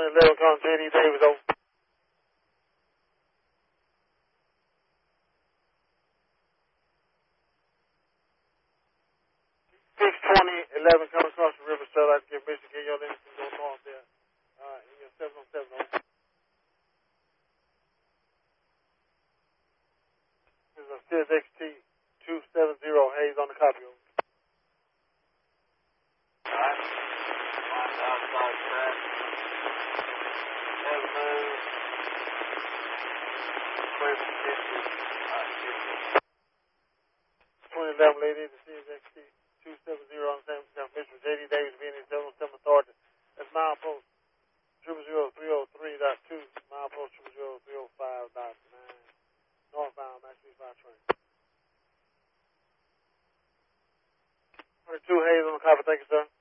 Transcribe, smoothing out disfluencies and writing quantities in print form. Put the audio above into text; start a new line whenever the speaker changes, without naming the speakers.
2011, calling JD Davis over. 62011 coming across the river, sir. I'd like to get Bishop get your anything going north there. In your 707 over. This is a Sears XT 270 Hayes on the copy over.
Alright. Line outside track.
2011 lady, the Sears XT 270 on San Francisco. Bishop JD Davis being in 707 authority. That's mile post 00303.2, mile post 00305.9. Northbound, Max 5 train. 22 Hayes on the copy, thank you, sir.